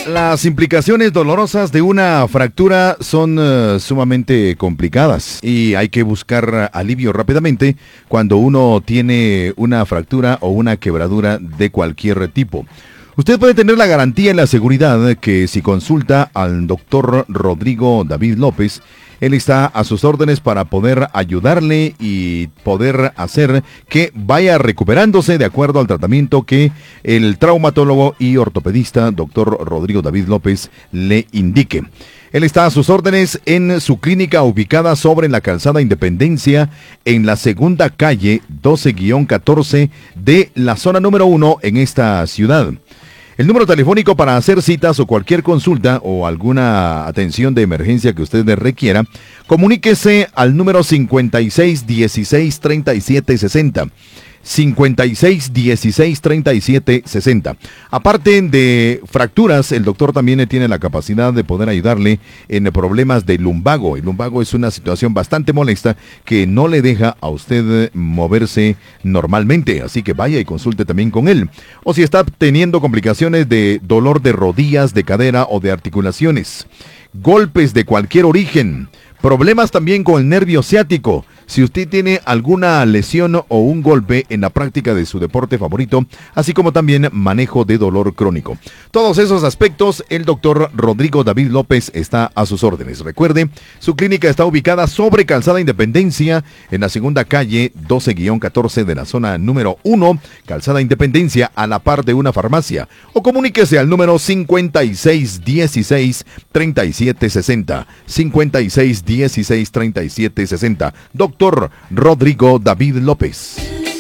Las implicaciones dolorosas de una fractura son sumamente complicadas y hay que buscar alivio rápidamente cuando uno tiene una fractura o una quebradura de cualquier tipo. Usted puede tener la garantía y la seguridad que si consulta al doctor Rodrigo David López, él está a sus órdenes para poder ayudarle y poder hacer que vaya recuperándose de acuerdo al tratamiento que el traumatólogo y ortopedista doctor Rodrigo David López le indique. Él está a sus órdenes en su clínica ubicada sobre la calzada Independencia en la segunda calle 12-14 de la zona número 1 en esta ciudad. El número telefónico para hacer citas o cualquier consulta o alguna atención de emergencia que usted requiera, comuníquese al número 56 16 37 60. 56 16 37 60. Aparte de fracturas, el doctor también tiene la capacidad de poder ayudarle en problemas de lumbago. El lumbago es una situación bastante molesta que no le deja a usted moverse normalmente, así que vaya y consulte también con él. O si está teniendo complicaciones de dolor de rodillas, de cadera o de articulaciones, golpes de cualquier origen, problemas también con el nervio ciático. Si usted tiene alguna lesión o un golpe en la práctica de su deporte favorito, así como también manejo de dolor crónico. Todos esos aspectos, el doctor Rodrigo David López está a sus órdenes. Recuerde, su clínica está ubicada sobre Calzada Independencia, en la segunda calle 12-14 de la zona número 1, Calzada Independencia, a la par de una farmacia. O comuníquese al número 56 16 37 60. 56 16 37 60. Doctor Rodrigo David López.